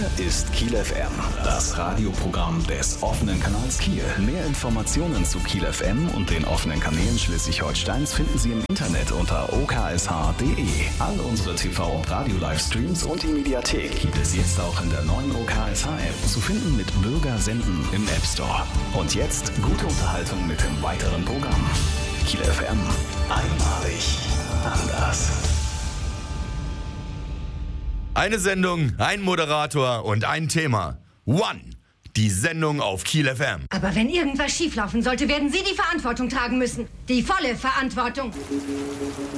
ist Kiel FM, das Radioprogramm des offenen Kanals Kiel. Mehr Informationen zu Kiel FM und den offenen Kanälen Schleswig-Holsteins finden Sie im Internet unter oksh.de. All unsere TV- und Radio-Livestreams und die Mediathek gibt es jetzt auch in der neuen OKSH-App, zu finden mit Bürger senden im App Store. Und jetzt gute Unterhaltung mit dem weiteren Programm. Kiel FM, einmalig anders. Eine Sendung, ein Moderator und ein Thema. One, die Sendung auf Kiel FM. Aber wenn irgendwas schieflaufen sollte, werden Sie die Verantwortung tragen müssen. Die volle Verantwortung.